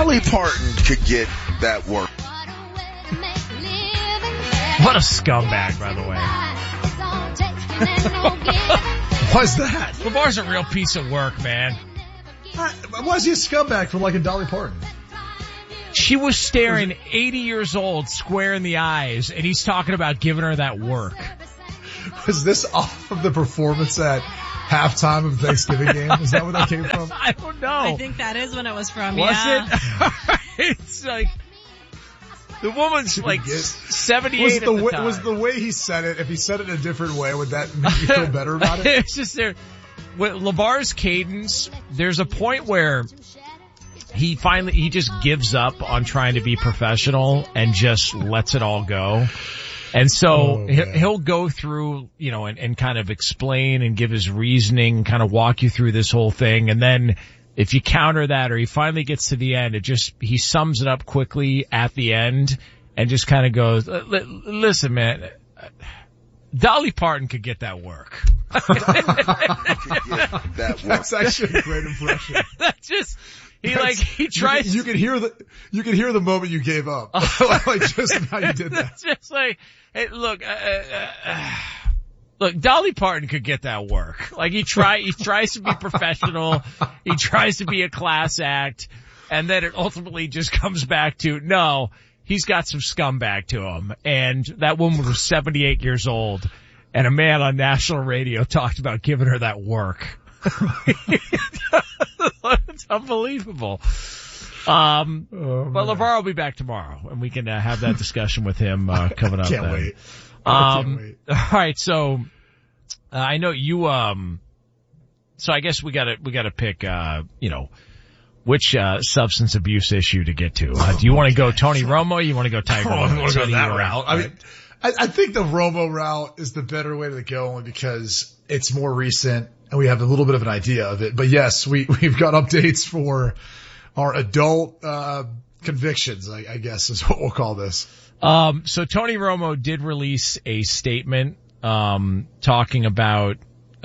Dolly Parton could get that work. What a scumbag, by the way. Why's that? LeVar's a real piece of work, man. Why is he a scumbag for liking Dolly Parton? She was staring 80 years old square in the eyes, and he's talking about giving her that work. Was this off of the performance at halftime of the Thanksgiving game? Is that where that came from? I don't know. I think that is when it was from, Was yeah. it? It's like, the woman's like 78 at the time. Was the way he said it, if he said it in a different way, would that make you feel better about it? It's just there. With LeVar's cadence, there's a point where he just gives up on trying to be professional and just lets it all go. And so he'll go through, and kind of explain and give his reasoning, kind of walk you through this whole thing. And then if you counter that, or he finally gets to the end, he sums it up quickly at the end and just kind of goes, listen, man, Dolly Parton could get that work. That's actually a great impression. That's just, he tries. You could hear the moment you gave up. Like just how you did that. It's just like, hey, look, Dolly Parton could get that work. Like he tries to be professional. He tries to be a class act. And then it ultimately just comes back to, no, he's got some scumbag to him. And that woman was 78 years old. And a man on national radio talked about giving her that work. It's unbelievable. But LeVar will be back tomorrow, and we can have that discussion with him coming up. Can't wait. All right, so I know you. So I guess we gotta pick. Which substance abuse issue to get to. Do you want to go Tony Romo? Or you want to go Tiger Woods? I want to go that route. I mean, I think the Romo route is the better way to go, only because it's more recent and we have a little bit of an idea of it. But yes, we've got updates for our adult convictions, I guess is what we'll call this. So Tony Romo did release a statement talking about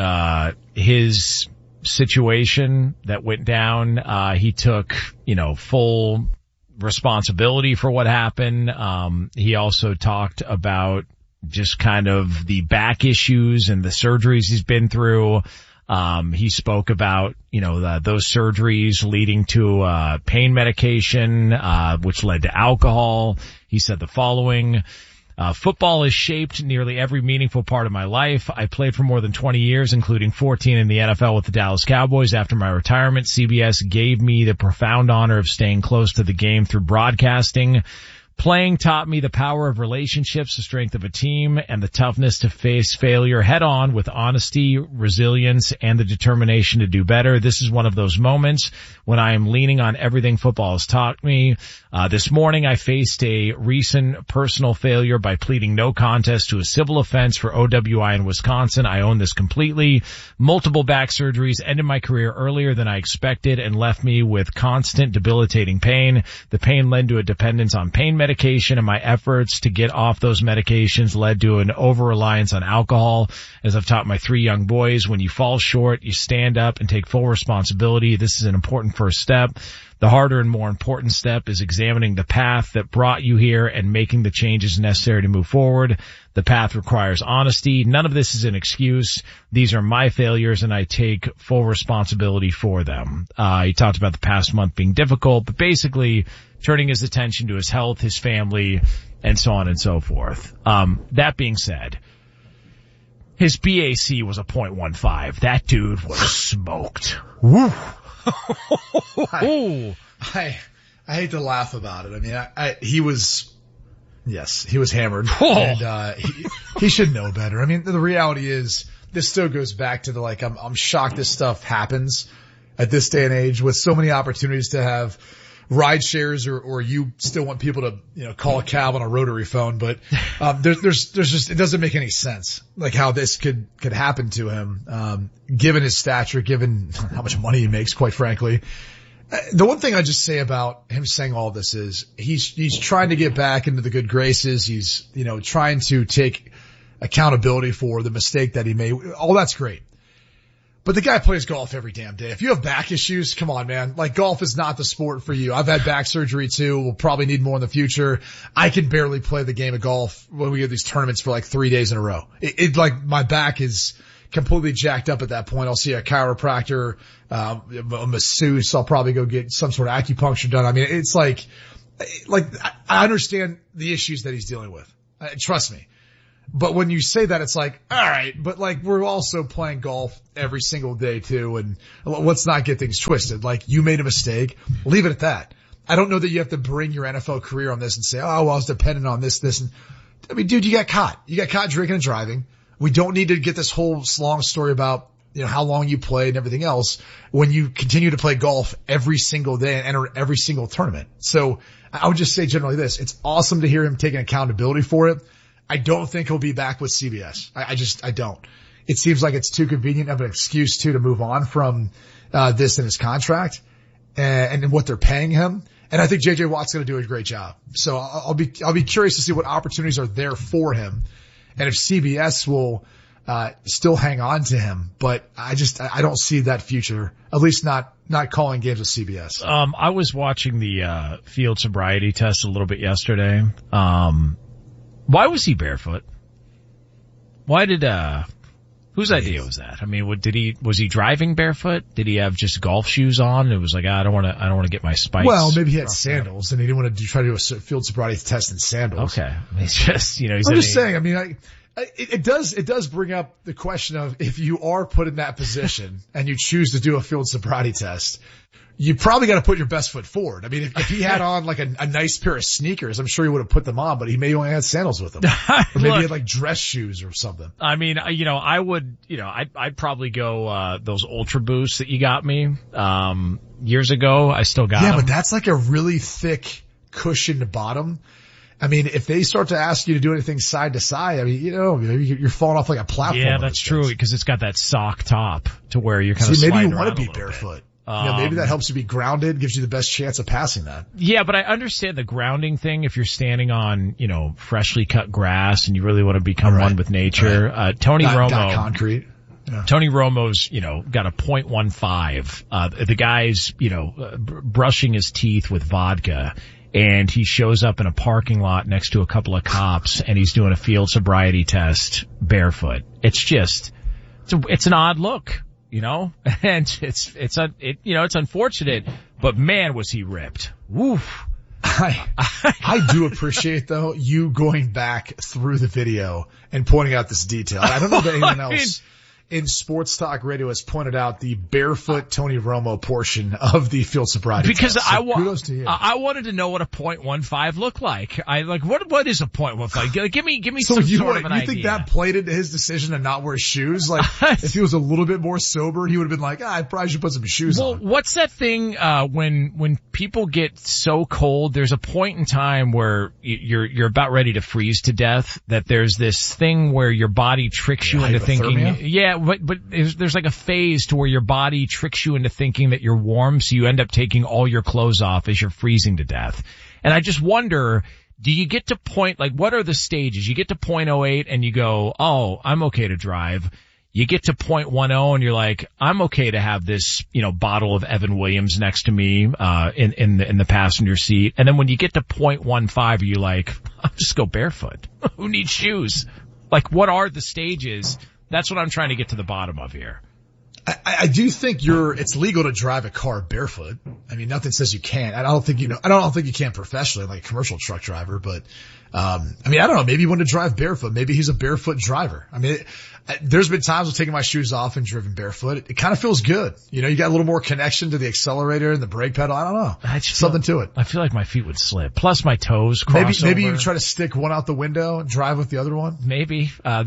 his situation that went down. He took, full responsibility for what happened. He also talked about just kind of the back issues and the surgeries he's been through. He spoke about, those surgeries leading to, pain medication, which led to alcohol. He said the following, football has shaped nearly every meaningful part of my life. I played for more than 20 years, including 14 in the NFL with the Dallas Cowboys. After my retirement, CBS gave me the profound honor of staying close to the game through broadcasting. Playing taught me the power of relationships, the strength of a team, and the toughness to face failure head on with honesty, resilience, and the determination to do better. This is one of those moments when I am leaning on everything football has taught me. This morning I faced a recent personal failure by pleading no contest to a civil offense for OWI in Wisconsin. I own this completely. Multiple back surgeries ended my career earlier than I expected and left me with constant debilitating pain. The pain led to a dependence on pain medication, and my efforts to get off those medications led to an over-reliance on alcohol. As I've taught my 3 young boys, when you fall short, you stand up and take full responsibility. This is an important first step. The harder and more important step is examining the path that brought you here and making the changes necessary to move forward. The path requires honesty. None of this is an excuse. These are my failures, and I take full responsibility for them. He talked about the past month being difficult, but basically turning his attention to his health, his family, and so on and so forth. That being said, his BAC was a .15. That dude was smoked. Woo! I hate to laugh about it. I mean, he was hammered. And, he should know better. I mean, the reality is this still goes back to I'm shocked this stuff happens at this day and age with so many opportunities to have ride shares or you still want people to, call a cab on a rotary phone. But, there's just, it doesn't make any sense, like how this could happen to him, given his stature, given how much money he makes, quite frankly. The one thing I just say about him saying all this is he's trying to get back into the good graces. He's, trying to take accountability for the mistake that he made. All that's great. But the guy plays golf every damn day. If you have back issues, come on, man. Like, golf is not the sport for you. I've had back surgery too. We'll probably need more in the future. I can barely play the game of golf when we get these tournaments for like 3 days in a row. Like my back is completely jacked up at that point. I'll see a chiropractor, a masseuse. I'll probably go get some sort of acupuncture done. I mean, it's like I understand the issues that he's dealing with. Trust me. But when you say that, it's like, all right, but like we're also playing golf every single day too. And let's not get things twisted. Like, you made a mistake. Leave it at that. I don't know that you have to bring your NFL career on this and say, oh, well, I was dependent on this. And I mean, dude, you got caught. You got caught drinking and driving. We don't need to get this whole long story about, how long you played and everything else when you continue to play golf every single day and enter every single tournament. So I would just say generally this, it's awesome to hear him taking accountability for it. I don't think he'll be back with CBS. I don't. It seems like it's too convenient of an excuse to move on from, this in his contract and what they're paying him. And I think JJ Watt's going to do a great job. So I'll be curious to see what opportunities are there for him and if CBS will, still hang on to him. But I don't see that future, at least not calling games with CBS. I was watching the, field sobriety test a little bit yesterday. Why was he barefoot? Why did, whose idea was that? I mean, was he driving barefoot? Did he have just golf shoes on? It was like, I don't want to get my spikes. Well, maybe he had sandals and he didn't want to try to do a field sobriety test in sandals. Okay. He's just, I'm just saying, I mean, it does bring up the question of if you are put in that position and you choose to do a field sobriety test, you probably got to put your best foot forward. I mean, if he had on like a nice pair of sneakers, I'm sure he would have put them on, but he may only had sandals with him. Or maybe he had like dress shoes or something. I mean, I'd probably go, those Ultra Boosts that you got me, years ago. I still got them. Yeah, but that's like a really thick cushioned bottom. I mean, if they start to ask you to do anything side to side, I mean, you're falling off like a platform. Yeah, that's true, because it's got that sock top to where you're kind of maybe sliding you want to be around barefoot. Maybe that helps you be grounded, gives you the best chance of passing that. Yeah, but I understand the grounding thing if you're standing on, freshly cut grass and you really want to become one with nature. Right. Tony Romo. Not concrete. Yeah. Tony Romo's, got a .15. The guy's, brushing his teeth with vodka. And he shows up in a parking lot next to a couple of cops and he's doing a field sobriety test barefoot. It's an odd look, and it's unfortunate, but man, was he ripped. Woof. I do appreciate though you going back through the video and pointing out this detail. I don't know that anyone else in sports talk radio has pointed out the barefoot Tony Romo portion of the field sobriety because test. So kudos to you. I wanted to know what a .15 looked like. What is a .15? Give me so some sort of an idea. You think that played into his decision to not wear shoes? Like, if he was a little bit more sober, he would have been like, I probably should put some shoes on. Well, what's that thing, when people get so cold, there's a point in time where you're about ready to freeze to death, that there's this thing where your body tricks you into thinking, but there's like a phase to where your body tricks you into thinking that you're warm, so you end up taking all your clothes off as you're freezing to death. And I just wonder, do you get to what are the stages? You get to .08 and you go, oh, I'm okay to drive. You get to .10 and you're like, I'm okay to have this, bottle of Evan Williams next to me, in the passenger seat. And then when you get to .15, you're like, I'll just go barefoot. Who needs shoes? Like, what are the stages? That's what I'm trying to get to the bottom of here. I do think it's legal to drive a car barefoot. I mean, nothing says you can't. I don't think you can professionally, like a commercial truck driver, but, I don't know. Maybe you want to drive barefoot. Maybe he's a barefoot driver. I mean, there's been times of taking my shoes off and driven barefoot. It kind of feels good. You got a little more connection to the accelerator and the brake pedal. I don't know. Something to it. I feel like my feet would slip. Plus my toes cross Maybe you try to stick one out the window and drive with the other one. Maybe. Air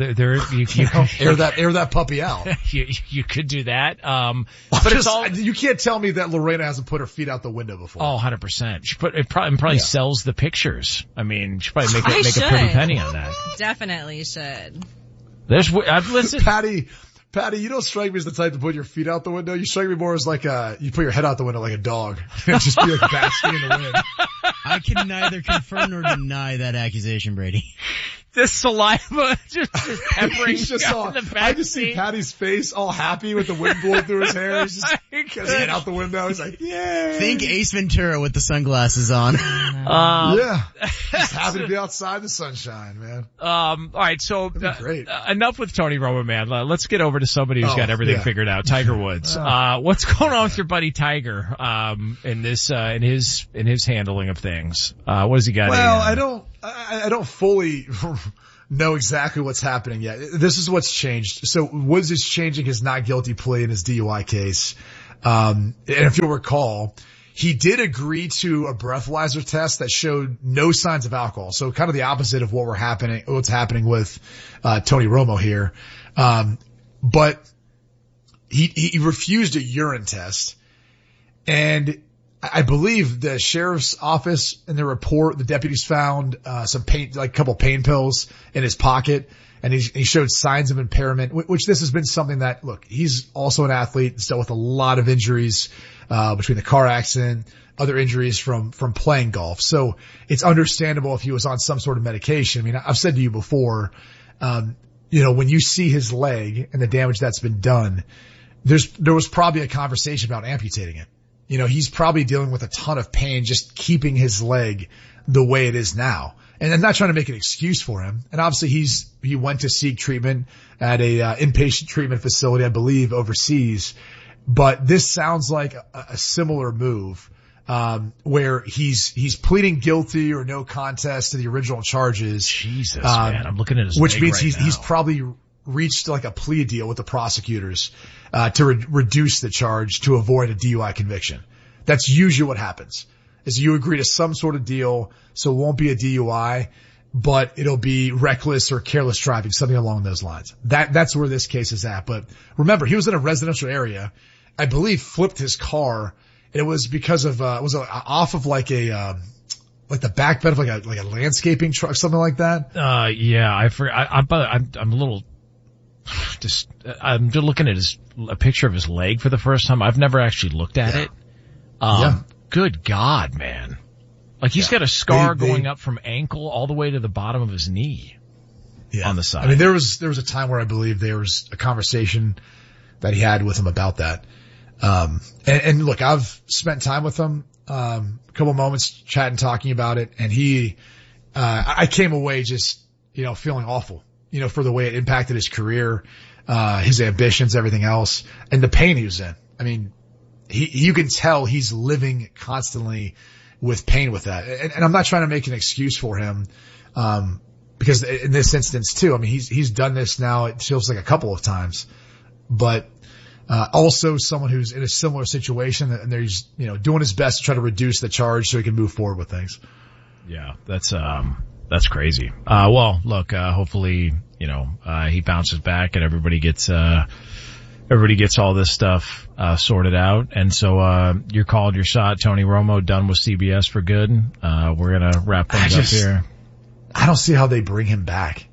that puppy out. You could do that. But you can't tell me that Lorena hasn't put her feet out the window before. Oh, 100%. It probably sells the pictures. I mean, she probably make a pretty penny on that. Definitely should. Listen. Patty, you don't strike me as the type to put your feet out the window. You strike me more as like you put your head out the window like a dog. Just be like basking in the wind. I can neither confirm nor deny that accusation, Brady. the saliva just peppering He's just down the back I just see seat. Patty's face all happy with the wind blowing through his hair. He's just getting out the window. He's like, yeah. Think Ace Ventura with the sunglasses on. Yeah. He's happy to be outside in the sunshine, man. All right, so great. Enough with Tony Romo, man. Let's get over to somebody who's got everything figured out. Tiger Woods. What's going on with your buddy Tiger in this in his handling of things? What has he got? Well, I don't fully know exactly what's happening yet. This is what's changed. So Woods is changing his not guilty plea in his DUI case. And if you'll recall, he did agree to a breathalyzer test that showed no signs of alcohol. So kind of the opposite of what's happening with, Tony Romo here. But he refused a urine test, and I believe the sheriff's office in the report, the deputies found, some pain, like a couple pain pills in his pocket, and he showed signs of impairment, which this has been something that, look, he's also an athlete, he's dealt with a lot of injuries, between the car accident, other injuries from playing golf. So it's understandable if he was on some sort of medication. I mean, I've said to you before, when you see his leg and the damage that's been done, there was probably a conversation about amputating it. He's probably dealing with a ton of pain just keeping his leg the way it is now. And I'm not trying to make an excuse for him. And obviously he went to seek treatment at a inpatient treatment facility, I believe, overseas. But this sounds like a similar move, where he's pleading guilty or no contest to the original charges. Jesus, man. I'm looking at his which leg means right now. he's probably reached like a plea deal with the prosecutors, to reduce the charge to avoid a DUI conviction. That's usually what happens, is you agree to some sort of deal, so it won't be a DUI, but it'll be reckless or careless driving, something along those lines. That's where this case is at. But remember, he was in a residential area, I believe flipped his car, and it was because of, off of like the back bed of like a landscaping truck, something like that. Yeah, I forgot. I'm a little, I'm just looking at a picture of his leg for the first time. I've never actually looked at it. Good God, man. Like he's got a scar going up from ankle all the way to the bottom of his knee on the side. I mean, there was a time where I believe there was a conversation that he had with him about that. And look, I've spent time with him, a couple moments chatting, talking about it. And I came away just, feeling awful, for the way it impacted his career, his ambitions, everything else, and the pain he was in. I mean, you can tell he's living constantly with pain with that. And I'm not trying to make an excuse for him, because in this instance too, I mean, he's done this now, it feels like a couple of times, but, also someone who's in a similar situation, and he's, doing his best to try to reduce the charge so he can move forward with things. Yeah, that's crazy. Well, look, hopefully, he bounces back and everybody gets all this stuff, sorted out. And so, you're called your shot. Tony Romo done with CBS for good. We're going to wrap things up here. I don't see how they bring him back.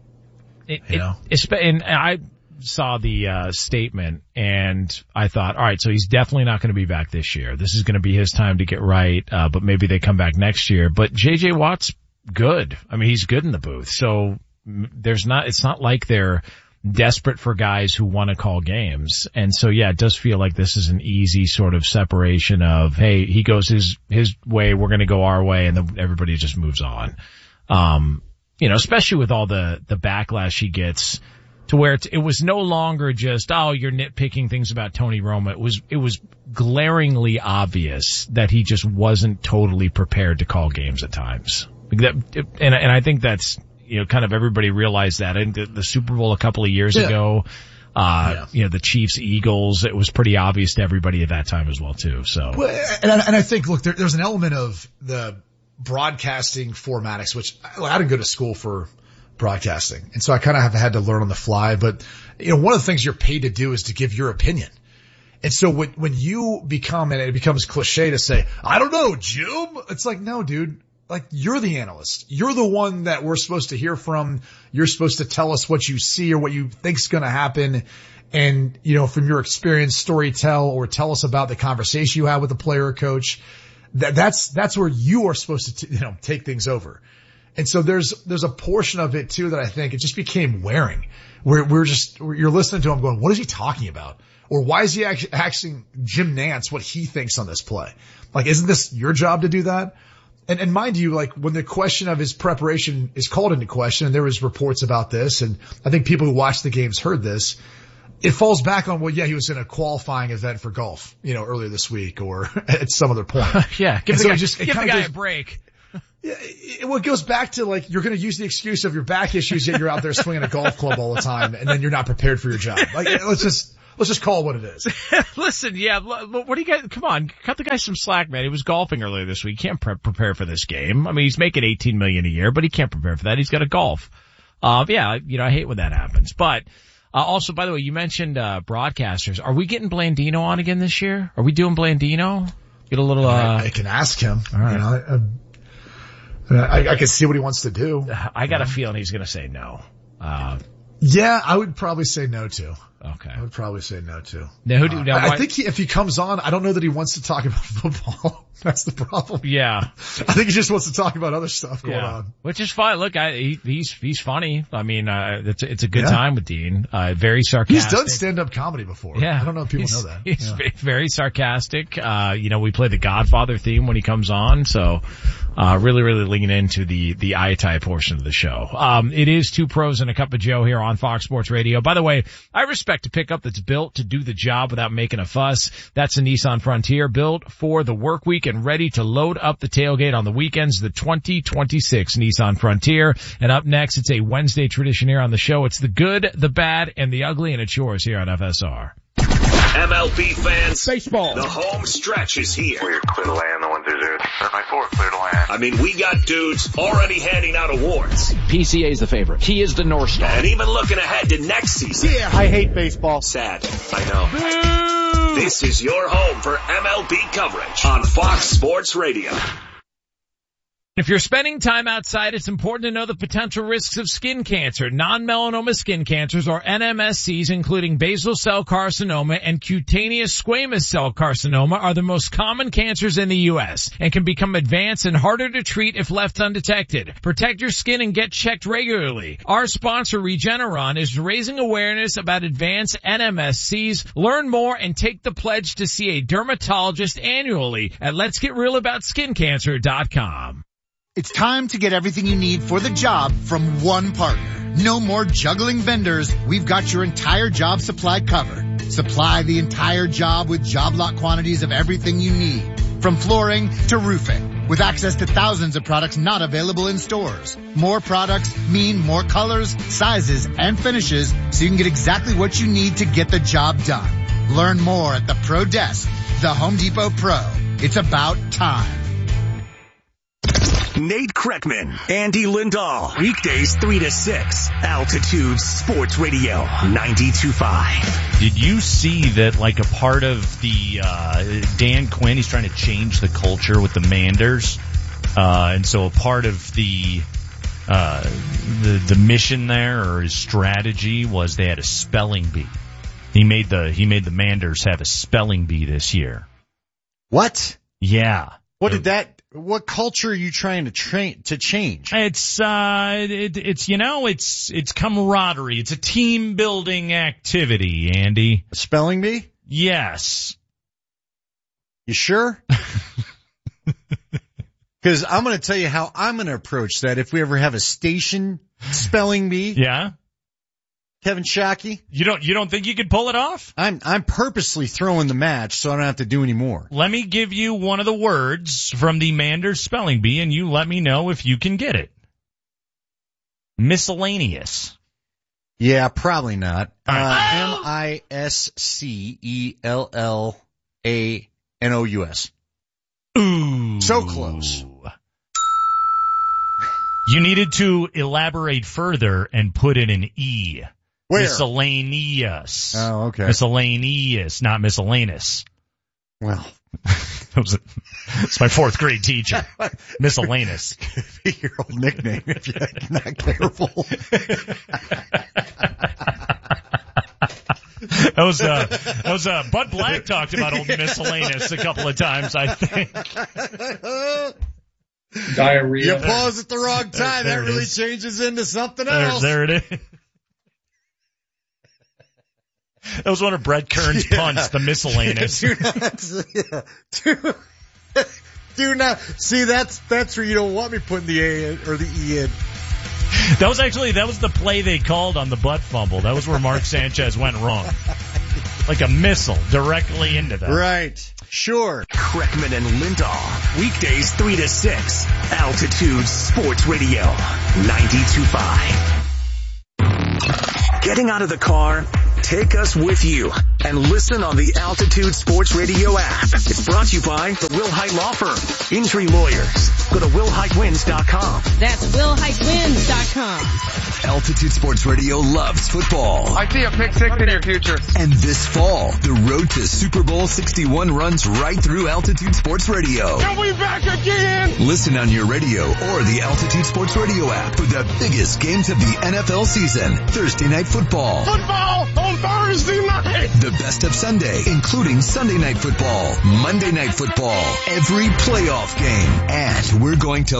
And I saw the, statement and I thought, all right, so he's definitely not going to be back this year. This is going to be his time to get right. But maybe they come back next year. But JJ Watt's good. I mean, he's good in the booth. So it's not like they're desperate for guys who want to call games. And so, yeah, it does feel like this is an easy sort of separation of, hey, he goes his way, we're going to go our way, and then everybody just moves on. Especially with all the backlash he gets, to where it was no longer just, oh, you're nitpicking things about Tony Romo. It was glaringly obvious that he just wasn't totally prepared to call games at times. And I think that's, kind of everybody realized that. And the Super Bowl a couple of years ago, the Chiefs, Eagles, it was pretty obvious to everybody at that time as well too. So, and I think, look, there's an element of the broadcasting formatics, which I didn't go to school for broadcasting. And so I kind of have had to learn on the fly. But, one of the things you're paid to do is to give your opinion. And so when you become, and it becomes cliche to say, I don't know, Jim, it's like, no, dude. Like, you're the analyst. You're the one that we're supposed to hear from. You're supposed to tell us what you see or what you think's going to happen. And, from your experience, story tell, or tell us about the conversation you had with the player or coach. That's where you are supposed to, take things over. And so there's a portion of it too that I think it just became wearing, where you're listening to him going, what is he talking about? Or why is he asking Jim Nantz what he thinks on this play? Like, isn't this your job to do that? And mind you, like when the question of his preparation is called into question, and there was reports about this, and I think people who watched the games heard this, it falls back on, well, yeah, he was in a qualifying event for golf, earlier this week or at some other point. Yeah, give the guy a break. Yeah, it goes back to like, you're going to use the excuse of your back issues, yet you're out there swinging a golf club all the time, and then you're not prepared for your job. Like, let's just call it what it is. Listen, yeah, what do you guys, come on, cut the guy some slack, man. He was golfing earlier this week. He can't prepare for this game. I mean, he's making $18 million a year, but he can't prepare for that. He's got to golf. I hate when that happens. But, also, by the way, you mentioned, broadcasters. Are we getting Blandino on again this year? Are we doing Blandino? Get a little, I can ask him. All right. I can see what he wants to do. I got a feeling he's going to say no. Yeah, I would probably say no to. Okay. I would probably say no to. I think if he comes on, I don't know that he wants to talk about football. That's the problem. Yeah. I think he just wants to talk about other stuff going on. Which is fine. Look, he's funny. I mean, it's a good time with Dean. Very sarcastic. He's done stand-up comedy before. Yeah. I don't know if people know that. He's very sarcastic. We play the Godfather theme when he comes on. So, really, really lean into the Ayatai portion of the show. It is Two Pros and a Cup of Joe here on Fox Sports Radio. By the way, I respect a pickup that's built to do the job without making a fuss. That's a Nissan Frontier, built for the work week and ready to load up the tailgate on the weekends, the 2026 Nissan Frontier. And up next, it's a Wednesday tradition here on the show. It's the good, the bad, and the ugly, and it's yours here on FSR. MLB fans, baseball. The home stretch is here. We're clear to land, the 1-2-0. 7-4, clear to land. I mean, we got dudes already handing out awards. PCA's the favorite. He is the North Star. And even looking ahead to next season. Yeah, I hate baseball. Sad, I know. Boo! This is your home for MLB coverage on Fox Sports Radio. If you're spending time outside, it's important to know the potential risks of skin cancer. Non-melanoma skin cancers, or NMSCs, including basal cell carcinoma and cutaneous squamous cell carcinoma, are the most common cancers in the U.S. and can become advanced and harder to treat if left undetected. Protect your skin and get checked regularly. Our sponsor, Regeneron, is raising awareness about advanced NMSCs. Learn more and take the pledge to see a dermatologist annually at letsgetrealaboutSkinCancer.com. It's time to get everything you need for the job from one partner. No more juggling vendors. We've got your entire job supply covered. Supply the entire job with job lot quantities of everything you need, from flooring to roofing, with access to thousands of products not available in stores. More products mean more colors, sizes, and finishes, so you can get exactly what you need to get the job done. Learn more at the Pro Desk, the Home Depot Pro. It's about time. Nate Kreckman, Andy Lindahl, weekdays 3 to 6, Altitude Sports Radio 92.5. Did you see that, like, a part of the Dan Quinn, he's trying to change the culture with the Manders, and so a part of the mission there, or his strategy, was they had a spelling bee. He made the Manders have a spelling bee this year. What? Yeah. What culture are you trying to change? It's camaraderie. It's a team building activity, Andy. A spelling bee? Yes. You sure? Because I'm going to tell you how I'm going to approach that if we ever have a station spelling bee. Yeah. Kevin Shockey. You don't think you could pull it off? I'm purposely throwing the match so I don't have to do any more. Let me give you one of the words from the Manders spelling bee, and you let me know if you can get it. Miscellaneous. Yeah, probably not. MISCELLANOUS. Ooh. So close. You needed to elaborate further and put in an E. Where? Miscellaneous. Oh, okay. Miscellaneous, not miscellaneous. Well, it's my fourth grade teacher. Miscellaneous. Your old nickname if you're not careful. That was Bud Black talked about old miscellaneous a couple of times, I think. diarrhea. You pause at the wrong time. There that it really is. changes into something else. There it is. That was one of Brett Kern's punts, the miscellaneous. Do not. See, that's where you don't want me putting the A in, or the E in. That was the play they called on the butt fumble. That was where Mark Sanchez went wrong. Like a missile directly into that. Right. Sure. Kreckman and Lindahl. Weekdays 3 to 6. Altitude Sports Radio. 92.5. Getting out of the car? Take us with you and listen on the Altitude Sports Radio app. It's brought to you by the Will Height Law Firm. Injury Lawyers. Go to WillHeightWins.com. That's WillHeightWins.com. Altitude Sports Radio loves football. I see a pick six in your future. And this fall, the road to Super Bowl 61 runs right through Altitude Sports Radio. And we back again! Listen on your radio or the Altitude Sports Radio app for the biggest games of the NFL season. Thursday Night Football. Football on Thursday night! The best of Sunday, including Sunday Night Football, Monday Night Football, every playoff game. And we're going to